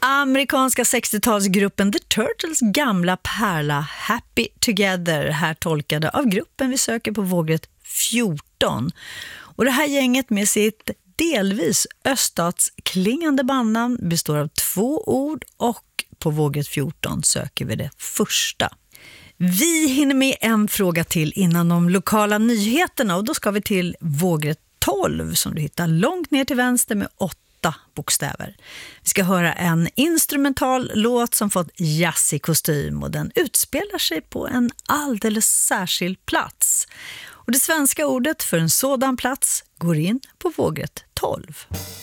Amerikanska 60-talsgruppen The Turtles gamla pärla Happy Together, här tolkade av gruppen vi söker på vågrätt 14. Och det här gänget med sitt delvis öststatsklingande bandnamn består av 2 ord och på vågrätt 14 söker vi det första. Vi hinner med en fråga till innan de lokala nyheterna och då ska vi till vågrätt 12 som du hittar långt ner till vänster med 8 bokstäver. Vi ska höra en instrumental låt som fått jazzig kostym och den utspelar sig på en alldeles särskild plats. Och det svenska ordet för en sådan plats går in på vågrätt 12.